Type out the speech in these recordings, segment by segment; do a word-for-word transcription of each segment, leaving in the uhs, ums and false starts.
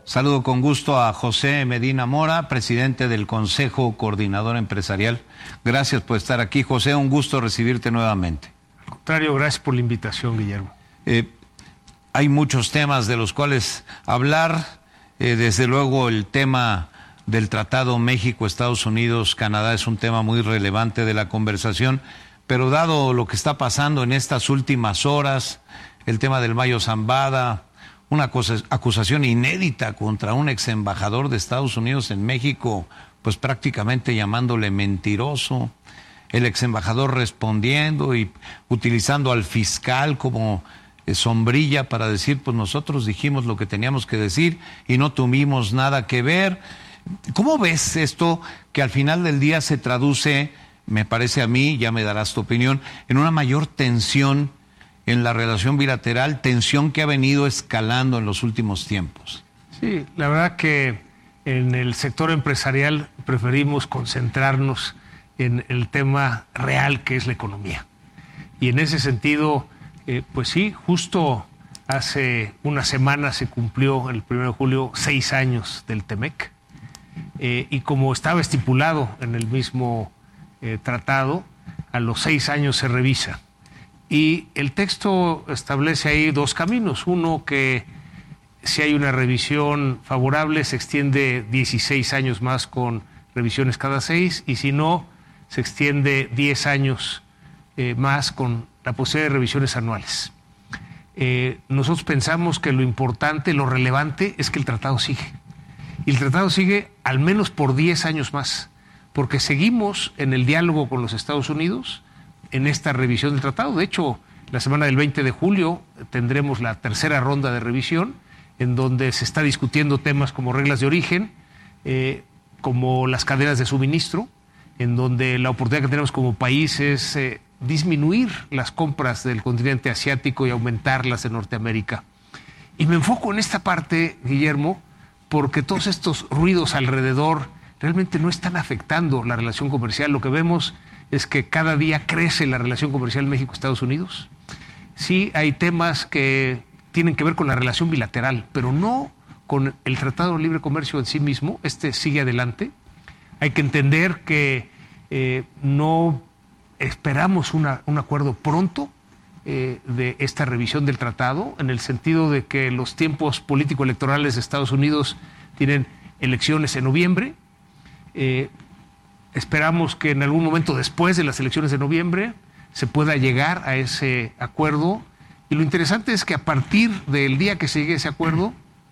Saludo con gusto a José Medina Mora, presidente del Consejo Coordinador Empresarial. Gracias por estar aquí, José, un gusto recibirte nuevamente. Al contrario, gracias por la invitación, Guillermo. Eh, hay muchos temas de los cuales hablar, eh, desde luego el tema del Tratado México-Estados Unidos-Canadá es un tema muy relevante de la conversación, pero dado lo que está pasando en estas últimas horas, el tema del Mayo Zambada, una acusación inédita contra un ex embajador de Estados Unidos en México, pues prácticamente llamándole mentiroso, el ex embajador respondiendo y utilizando al fiscal como eh, sombrilla para decir, pues nosotros dijimos lo que teníamos que decir y no tuvimos nada que ver. ¿Cómo ves esto que al final del día se traduce, me parece a mí, ya me darás tu opinión, en una mayor tensión en la relación bilateral, tensión que ha venido escalando en los últimos tiempos? Sí, la verdad que en el sector empresarial preferimos concentrarnos en el tema real que es la economía. Y en ese sentido, eh, pues sí, justo hace una semana se cumplió, el primero de julio, seis años del Temec. Eh, y como estaba estipulado en el mismo eh, tratado, a los seis años se revisa. Y el texto establece ahí dos caminos. Uno, que si hay una revisión favorable se extiende dieciséis años más con revisiones cada seis, y si no, se extiende diez años eh, más con la posibilidad de revisiones anuales. Eh, nosotros pensamos que lo importante, lo relevante es que el tratado sigue. Y el tratado sigue al menos por diez años más, porque seguimos en el diálogo con los Estados Unidos en esta revisión del tratado. De hecho, la semana del veinte de julio tendremos la tercera ronda de revisión, en donde se está discutiendo temas como reglas de origen, eh, como las cadenas de suministro, en donde la oportunidad que tenemos como país es eh, disminuir las compras del continente asiático y aumentarlas en Norteamérica. Y me enfoco en esta parte, Guillermo, porque todos estos ruidos alrededor realmente no están afectando la relación comercial. Lo que vemos es que cada día crece la relación comercial México-Estados Unidos. Sí, hay temas que tienen que ver con la relación bilateral, pero no con el Tratado de Libre Comercio en sí mismo. Este sigue adelante. Hay que entender que eh, no esperamos una, un acuerdo pronto eh, de esta revisión del tratado, en el sentido de que los tiempos político-electorales de Estados Unidos tienen elecciones en noviembre. Eh, Esperamos que en algún momento después de las elecciones de noviembre se pueda llegar a ese acuerdo. Y lo interesante es que a partir del día que se llegue a ese acuerdo,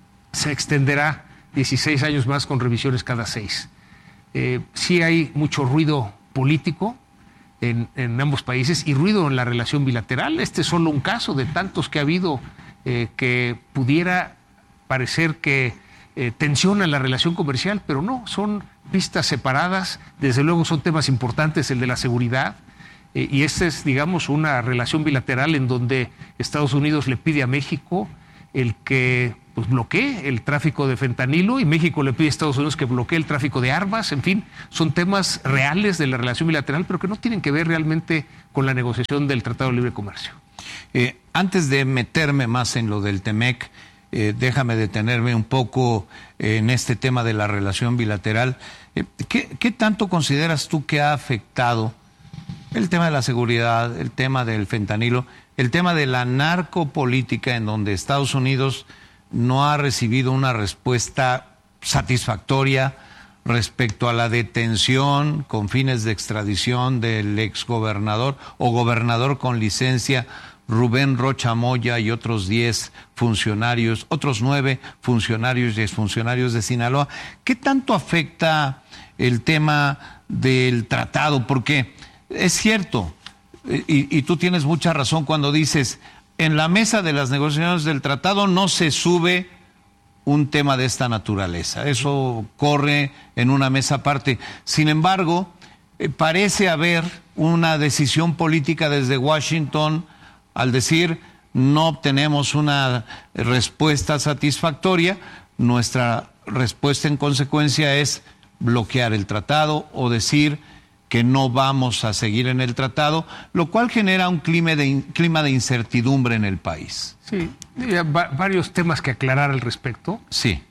se extenderá dieciséis años más con revisiones cada seis. Eh, sí hay mucho ruido político en, en ambos países y ruido en la relación bilateral. Este es solo un caso de tantos que ha habido eh, que pudiera parecer que eh, tensiona la relación comercial, pero no, son pistas separadas. Desde luego son temas importantes, el de la seguridad, eh, y esta es, digamos, una relación bilateral en donde Estados Unidos le pide a México el que pues, bloquee el tráfico de fentanilo, y México le pide a Estados Unidos que bloquee el tráfico de armas. En fin, son temas reales de la relación bilateral, pero que no tienen que ver realmente con la negociación del Tratado de Libre Comercio. Eh, antes de meterme más en lo del Temec, Eh, déjame detenerme un poco eh, en este tema de la relación bilateral. Eh, ¿qué, ¿Qué tanto consideras tú que ha afectado el tema de la seguridad, el tema del fentanilo, el tema de la narcopolítica, en donde Estados Unidos no ha recibido una respuesta satisfactoria respecto a la detención con fines de extradición del exgobernador o gobernador con licencia Rubén Rocha Moya y otros diez funcionarios, otros nueve funcionarios y exfuncionarios de Sinaloa? ¿Qué tanto afecta el tema del tratado? Porque es cierto, y, y tú tienes mucha razón cuando dices, en la mesa de las negociaciones del tratado no se sube un tema de esta naturaleza. Eso corre en una mesa aparte. Sin embargo, eh, parece haber una decisión política desde Washington al decir no obtenemos una respuesta satisfactoria. Nuestra respuesta en consecuencia es bloquear el tratado o decir que no vamos a seguir en el tratado, lo cual genera un clima de, clima de incertidumbre en el país. Sí, va, varios temas que aclarar al respecto. Sí.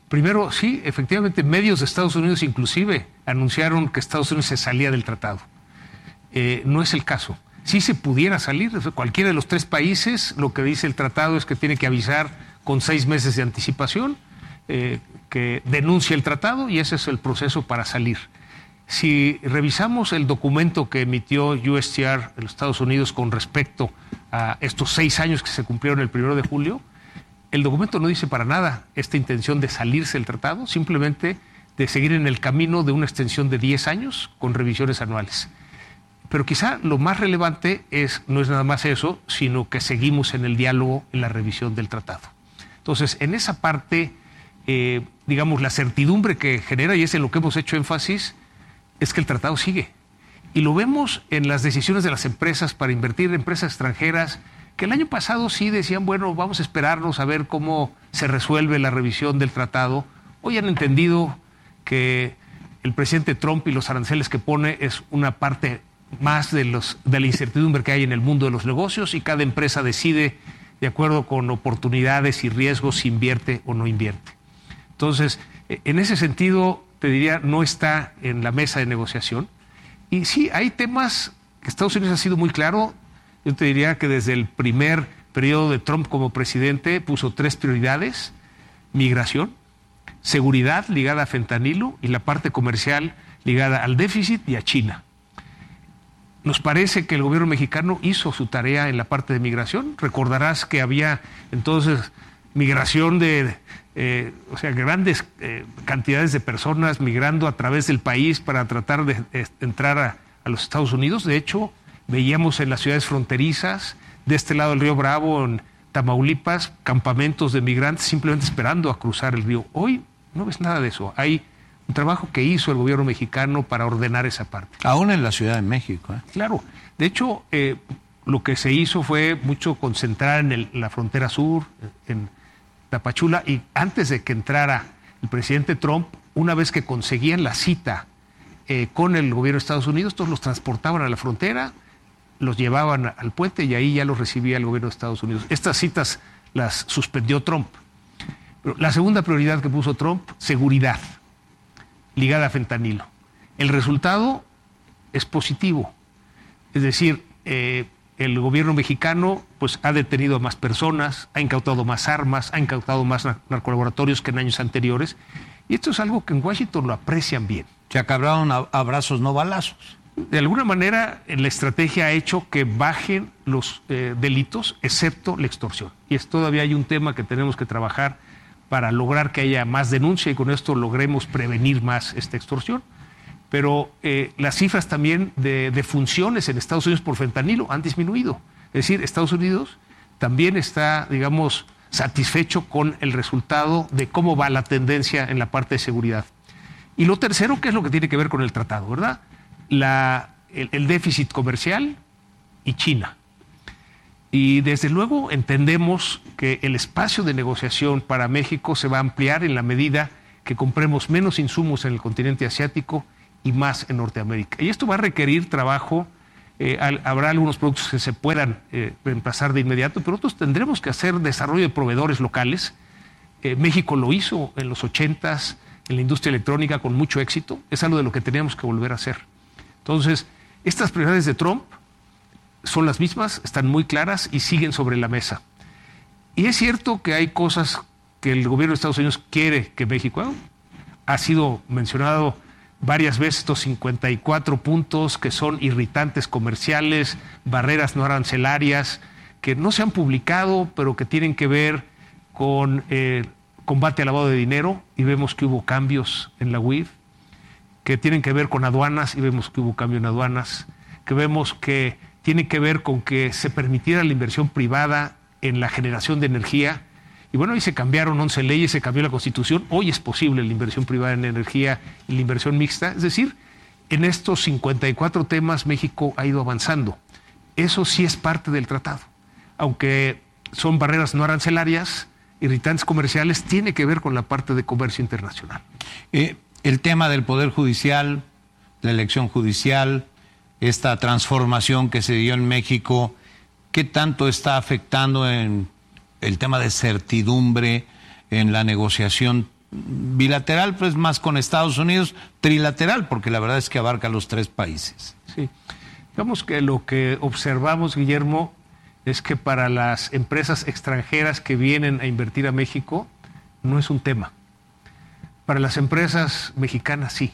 Primero, sí, efectivamente, medios de Estados Unidos inclusive anunciaron que Estados Unidos se salía del tratado. Eh, no es el caso. Si se pudiera salir, cualquiera de los tres países, lo que dice el tratado es que tiene que avisar con seis meses de anticipación, eh, que denuncie el tratado, y ese es el proceso para salir. Si revisamos el documento que emitió U S T R de los Estados Unidos con respecto a estos seis años que se cumplieron el primero de julio, el documento no dice para nada esta intención de salirse del tratado, simplemente de seguir en el camino de una extensión de diez años con revisiones anuales. Pero quizá lo más relevante es, no es nada más eso, sino que seguimos en el diálogo, en la revisión del tratado. Entonces, en esa parte, eh, digamos, la certidumbre que genera, y es en lo que hemos hecho énfasis, es que el tratado sigue. Y lo vemos en las decisiones de las empresas para invertir en empresas extranjeras, que el año pasado sí decían, bueno, vamos a esperarnos a ver cómo se resuelve la revisión del tratado. Hoy han entendido que el presidente Trump y los aranceles que pone es una parte más de, los, de la incertidumbre que hay en el mundo de los negocios, y cada empresa decide de acuerdo con oportunidades y riesgos si invierte o no invierte. Entonces, en ese sentido, te diría, no está en la mesa de negociación. Y sí, hay temas que Estados Unidos ha sido muy claro. Yo te diría que desde el primer periodo de Trump como presidente puso tres prioridades: migración, seguridad ligada a fentanilo y la parte comercial ligada al déficit y a China. Nos parece que el gobierno mexicano hizo su tarea en la parte de migración. Recordarás que había entonces migración de, eh, o sea, grandes eh, cantidades de personas migrando a través del país para tratar de, de entrar a, a los Estados Unidos. De hecho, veíamos en las ciudades fronterizas, de este lado del río Bravo, en Tamaulipas, campamentos de migrantes simplemente esperando a cruzar el río. Hoy no ves nada de eso. Hay un trabajo que hizo el gobierno mexicano para ordenar esa parte. Aún en la Ciudad de México. ¿eh? Claro. De hecho, eh, lo que se hizo fue mucho concentrar en el, la frontera sur, en Tapachula, y antes de que entrara el presidente Trump, una vez que conseguían la cita eh, con el gobierno de Estados Unidos, todos los transportaban a la frontera, los llevaban al puente y ahí ya los recibía el gobierno de Estados Unidos. Estas citas las suspendió Trump. Pero la segunda prioridad que puso Trump, seguridad, ligada a fentanilo. El resultado es positivo. Es decir, eh, el gobierno mexicano pues, ha detenido a más personas, ha incautado más armas, ha incautado más narcolaboratorios que en años anteriores. Y esto es algo que en Washington lo aprecian bien. Se acabaron abrazos, no balazos. De alguna manera, la estrategia ha hecho que bajen los eh, delitos, excepto la extorsión. Y es todavía hay un tema que tenemos que trabajar para lograr que haya más denuncia y con esto logremos prevenir más esta extorsión. Pero eh, las cifras también de, de funciones en Estados Unidos por fentanilo han disminuido. Es decir, Estados Unidos también está, digamos, satisfecho con el resultado de cómo va la tendencia en la parte de seguridad. Y lo tercero, ¿qué es lo que tiene que ver con el tratado, verdad? La, el, el déficit comercial y China. Y desde luego entendemos que el espacio de negociación para México se va a ampliar en la medida que compremos menos insumos en el continente asiático y más en Norteamérica. Y esto va a requerir trabajo, eh, al, habrá algunos productos que se puedan eh, reemplazar de inmediato, pero otros tendremos que hacer desarrollo de proveedores locales. Eh, México lo hizo en los ochentas en la industria electrónica con mucho éxito, es algo de lo que teníamos que volver a hacer. Entonces, estas prioridades de Trump son las mismas, están muy claras y siguen sobre la mesa. Y es cierto que hay cosas que el gobierno de Estados Unidos quiere que México haga. Ha sido mencionado varias veces estos cincuenta y cuatro puntos que son irritantes comerciales, barreras no arancelarias, que no se han publicado, pero que tienen que ver con eh, combate al lavado de dinero, y vemos que hubo cambios en la U I F, que tienen que ver con aduanas, y vemos que hubo cambio en aduanas, que vemos que tiene que ver con que se permitiera la inversión privada en la generación de energía. Y bueno, ahí se cambiaron once leyes, se cambió la Constitución. Hoy es posible la inversión privada en energía y la inversión mixta. Es decir, en estos cincuenta y cuatro temas México ha ido avanzando. Eso sí es parte del tratado. Aunque son barreras no arancelarias, irritantes comerciales, tiene que ver con la parte de comercio internacional. Eh, el tema del Poder Judicial, la elección judicial, esta transformación que se dio en México, ¿qué tanto está afectando en el tema de certidumbre, en la negociación bilateral, pues más con Estados Unidos, trilateral, porque la verdad es que abarca los tres países. Sí, digamos que lo que observamos, Guillermo, es que para las empresas extranjeras que vienen a invertir a México no es un tema. Para las empresas mexicanas sí.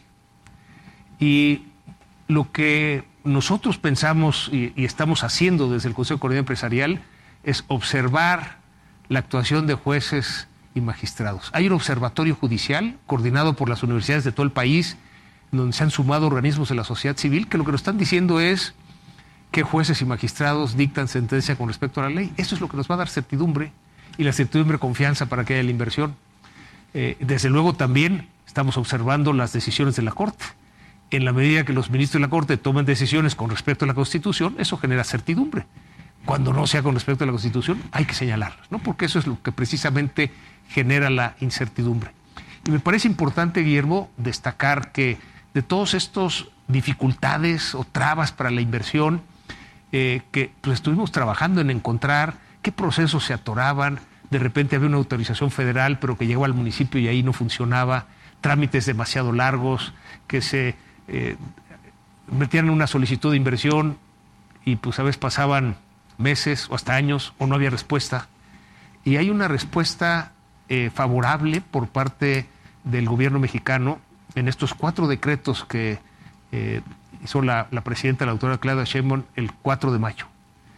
Y lo que nosotros pensamos y, y estamos haciendo desde el Consejo de Coordinación Empresarial es observar la actuación de jueces y magistrados. Hay un observatorio judicial coordinado por las universidades de todo el país, donde se han sumado organismos de la sociedad civil, que lo que nos están diciendo es que jueces y magistrados dictan sentencia con respecto a la ley. Eso es lo que nos va a dar certidumbre, y la certidumbre confianza para que haya la inversión. Eh, desde luego también estamos observando las decisiones de la Corte. En la medida que los ministros de la Corte tomen decisiones con respecto a la Constitución, eso genera certidumbre. Cuando no sea con respecto a la Constitución, hay que señalarlas, ¿no? Porque eso es lo que precisamente genera la incertidumbre. Y me parece importante, Guillermo, destacar que de todas estas dificultades o trabas para la inversión, eh, que pues, estuvimos trabajando en encontrar qué procesos se atoraban, de repente había una autorización federal, pero que llegó al municipio y ahí no funcionaba, trámites demasiado largos, que se eh, metían en una solicitud de inversión y pues a veces pasaban meses o hasta años o no había respuesta. Y hay una respuesta eh, favorable por parte del gobierno mexicano en estos cuatro decretos que eh, hizo la, la presidenta, la doctora Claudia Sheinbaum, el cuatro de mayo.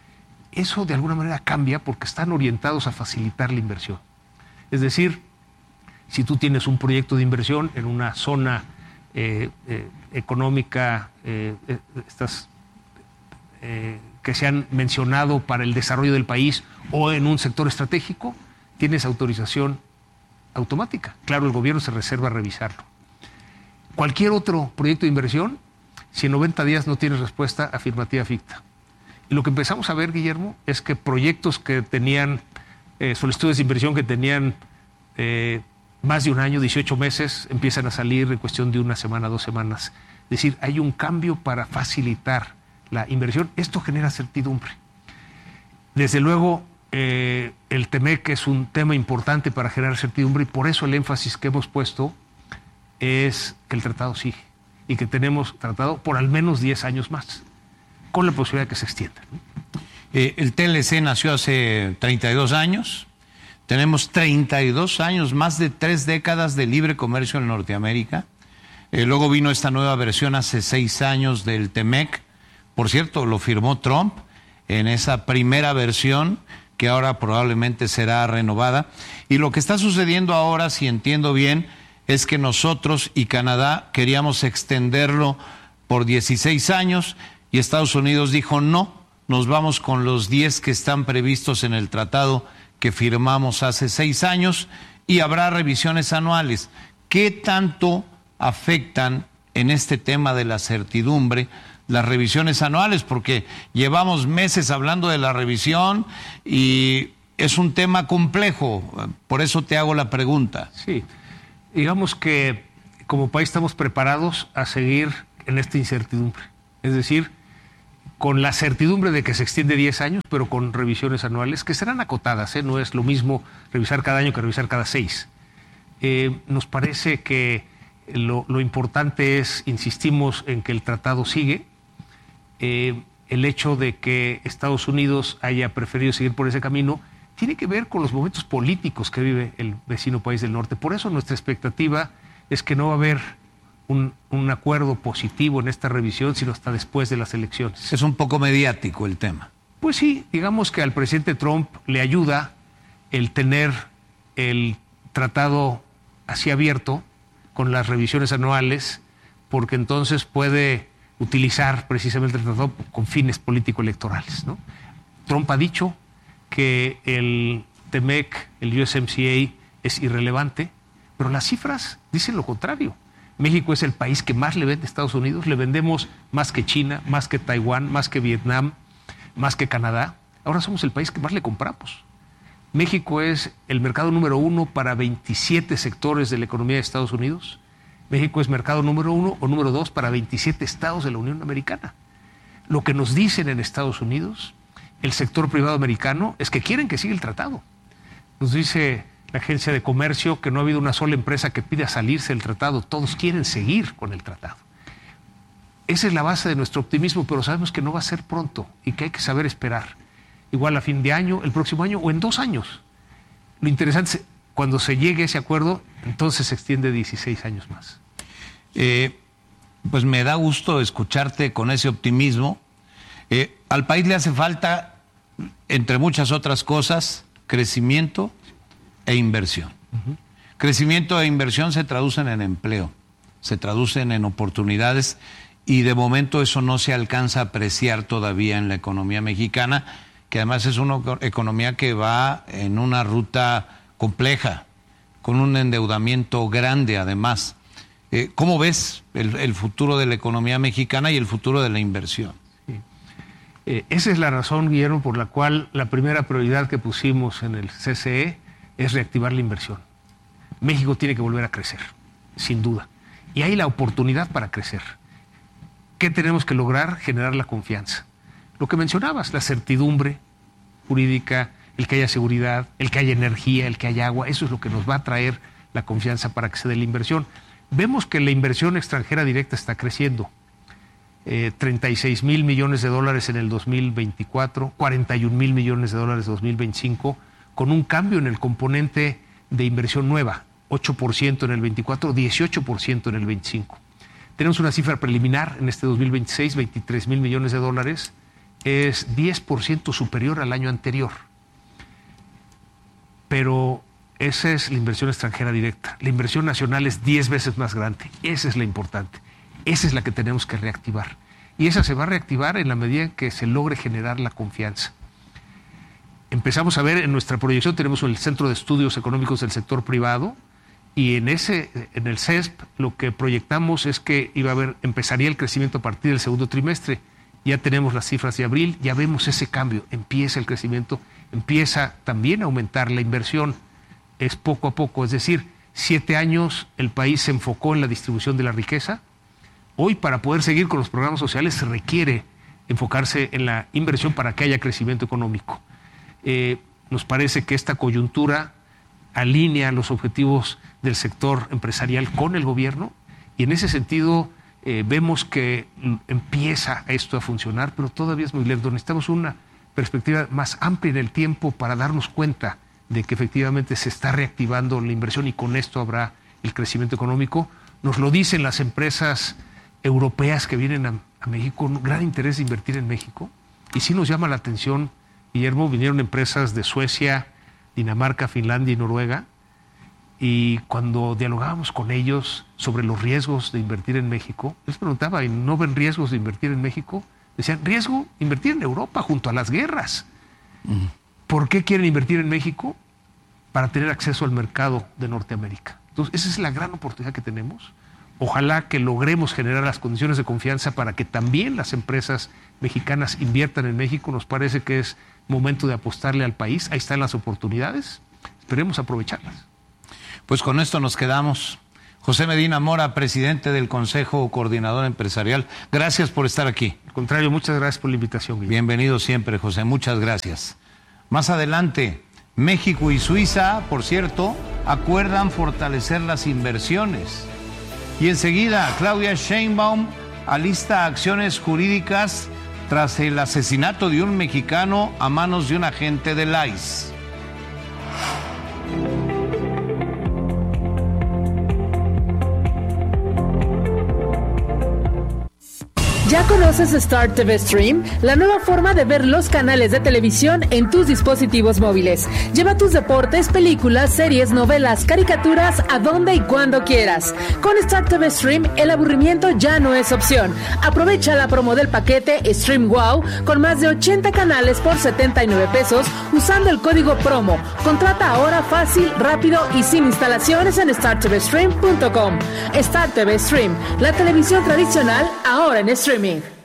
Eso de alguna manera cambia porque están orientados a facilitar la inversión. Es decir, si tú tienes un proyecto de inversión en una zona eh, eh, económica, eh, estas eh, que se han mencionado para el desarrollo del país o en un sector estratégico, tienes autorización automática. Claro, el gobierno se reserva a revisarlo. Cualquier otro proyecto de inversión, si en noventa días no tienes respuesta, afirmativa ficta. Y lo que empezamos a ver, Guillermo, es que proyectos que tenían, eh, solicitudes de inversión que tenían eh, más de un año, dieciocho meses, empiezan a salir en cuestión de una semana, dos semanas. Es decir, hay un cambio para facilitar la inversión. Esto genera certidumbre. Desde luego, eh, el TEMEC es un tema importante para generar certidumbre y por eso el énfasis que hemos puesto es que el tratado sigue y que tenemos tratado por al menos diez años más, con la posibilidad de que se extienda. Eh, el T L C nació hace treinta y dos años. Tenemos treinta y dos años, más de tres décadas de libre comercio en Norteamérica. Eh, luego vino esta nueva versión hace seis años del TEMEC. Por cierto, lo firmó Trump en esa primera versión que ahora probablemente será renovada. Y lo que está sucediendo ahora, si entiendo bien, es que nosotros y Canadá queríamos extenderlo por dieciséis años y Estados Unidos dijo no, nos vamos con los diez que están previstos en el tratado que firmamos hace seis años y habrá revisiones anuales. ¿Qué tanto afectan en este tema de la certidumbre las revisiones anuales? Porque llevamos meses hablando de la revisión y es un tema complejo, por eso te hago la pregunta. Sí, digamos que como país estamos preparados a seguir en esta incertidumbre, es decir, con la certidumbre de que se extiende diez años, pero con revisiones anuales que serán acotadas, ¿eh? No es lo mismo revisar cada año que revisar cada seis. Eh, nos parece que lo, lo importante es, insistimos en que el tratado sigue. Eh, el hecho de que Estados Unidos haya preferido seguir por ese camino tiene que ver con los momentos políticos que vive el vecino país del norte. Por eso nuestra expectativa es que no va a haber Un, un acuerdo positivo en esta revisión, sino hasta después de las elecciones. Es un poco mediático el tema. Pues sí, digamos que al presidente Trump le ayuda el tener el tratado así abierto con las revisiones anuales, porque entonces puede utilizar precisamente el tratado con fines político-electorales, ¿no? Trump ha dicho que el TEMEC, el U S M C A, es irrelevante, pero las cifras dicen lo contrario. México es el país que más le vende a Estados Unidos, le vendemos más que China, más que Taiwán, más que Vietnam, más que Canadá. Ahora somos el país que más le compramos. México es el mercado número uno para veintisiete sectores de la economía de Estados Unidos. México es mercado número uno o número dos para veintisiete estados de la Unión Americana. Lo que nos dicen en Estados Unidos, el sector privado americano, es que quieren que siga el tratado. Nos dice la Agencia de Comercio, que no ha habido una sola empresa que pida salirse del tratado. Todos quieren seguir con el tratado. Esa es la base de nuestro optimismo, pero sabemos que no va a ser pronto y que hay que saber esperar. Igual a fin de año, el próximo año o en dos años. Lo interesante es cuando se llegue a ese acuerdo, entonces se extiende dieciséis años más. Eh, pues me da gusto escucharte con ese optimismo. Eh, al país le hace falta, entre muchas otras cosas, crecimiento e inversión. Uh-huh. Crecimiento e inversión se traducen en empleo, se traducen en oportunidades y de momento eso no se alcanza a apreciar todavía en la economía mexicana, que además es una economía que va en una ruta compleja, con un endeudamiento grande además. Eh, ¿Cómo ves el, el futuro de la economía mexicana y el futuro de la inversión? Sí. Eh, esa es la razón, Guillermo, por la cual la primera prioridad que pusimos en el C C E es reactivar la inversión. México tiene que volver a crecer, sin duda. Y hay la oportunidad para crecer. ¿Qué tenemos que lograr? Generar la confianza. Lo que mencionabas, la certidumbre jurídica, el que haya seguridad, el que haya energía, el que haya agua, eso es lo que nos va a traer la confianza para que se dé la inversión. Vemos que la inversión extranjera directa está creciendo. Eh, treinta y seis mil millones de dólares en el dos mil veinticuatro, cuarenta y un mil millones de dólares en dos mil veinticinco, con un cambio en el componente de inversión nueva, ocho por ciento en el veinticuatro, dieciocho por ciento en el veinticinco. Tenemos una cifra preliminar en este dos mil veintiséis, veintitrés mil millones de dólares, es diez por ciento superior al año anterior. Pero esa es la inversión extranjera directa. La inversión nacional es diez veces más grande. Esa es la importante. Esa es la que tenemos que reactivar. Y esa se va a reactivar en la medida en que se logre generar la confianza. Empezamos a ver en nuestra proyección, tenemos el Centro de Estudios Económicos del Sector Privado, y en ese, en el C E S P, lo que proyectamos es que iba a haber, empezaría el crecimiento a partir del segundo trimestre. Ya tenemos las cifras de abril, ya vemos ese cambio, empieza el crecimiento, empieza también a aumentar la inversión, es poco a poco, es decir, siete años el país se enfocó en la distribución de la riqueza. Hoy, para poder seguir con los programas sociales, se requiere enfocarse en la inversión para que haya crecimiento económico. Eh, nos parece que esta coyuntura alinea los objetivos del sector empresarial con el gobierno y en ese sentido eh, vemos que empieza esto a funcionar, pero todavía es muy lento. Necesitamos una perspectiva más amplia en el tiempo para darnos cuenta de que efectivamente se está reactivando la inversión y con esto habrá el crecimiento económico. Nos lo dicen las empresas europeas que vienen a, a México, un gran interés de invertir en México. Y sí nos llama la atención, Guillermo, vinieron empresas de Suecia, Dinamarca, Finlandia y Noruega, y cuando dialogábamos con ellos sobre los riesgos de invertir en México, les preguntaba, ¿y no ven riesgos de invertir en México? Decían, riesgo, invertir en Europa junto a las guerras. Mm. ¿Por qué quieren invertir en México? Para tener acceso al mercado de Norteamérica. Entonces, esa es la gran oportunidad que tenemos. Ojalá que logremos generar las condiciones de confianza para que también las empresas mexicanas inviertan en México. Nos parece que es momento de apostarle al país. Ahí están las oportunidades. Esperemos aprovecharlas. Pues con esto nos quedamos. José Medina Mora, presidente del Consejo Coordinador Empresarial, gracias por estar aquí. Al contrario, muchas gracias por la invitación, Guillermo. Bienvenido siempre, José, muchas gracias. Más adelante, México y Suiza, por cierto, acuerdan fortalecer las inversiones. Y enseguida, Claudia Sheinbaum alista acciones jurídicas tras el asesinato de un mexicano a manos de un agente del I C E. ¿Ya conoces Star T V Stream? La nueva forma de ver los canales de televisión en tus dispositivos móviles. Lleva tus deportes, películas, series, novelas, caricaturas a donde y cuando quieras. Con Star T V Stream, el aburrimiento ya no es opción. Aprovecha la promo del paquete Stream Wow con más de ochenta canales por setenta y nueve pesos usando el código promo. Contrata ahora fácil, rápido y sin instalaciones en star t v stream punto com. Star T V Stream, la televisión tradicional ahora en streaming.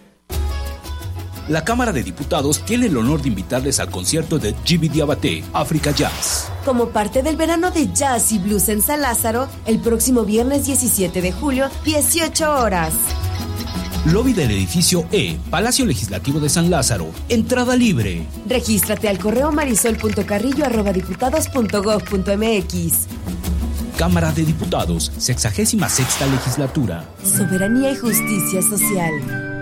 La Cámara de Diputados tiene el honor de invitarles al concierto de Djiby Diabaté, Africa Jazz. Como parte del verano de jazz y blues en San Lázaro, el próximo viernes diecisiete de julio, dieciocho horas. Lobby del edificio E, Palacio Legislativo de San Lázaro. Entrada libre. Regístrate al correo marisol punto carrillo arroba diputados punto gob punto mx. Cámara de Diputados, sexagésima sexta legislatura. Soberanía y justicia social.